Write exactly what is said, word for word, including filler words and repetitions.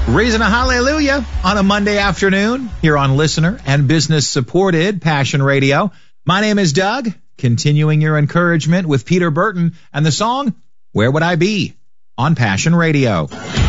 Raising a hallelujah on a Monday afternoon here on listener and business supported Passion Radio. My name is Doug, continuing your encouragement with Peter Burton and the song, Where Would I Be? On Passion Radio.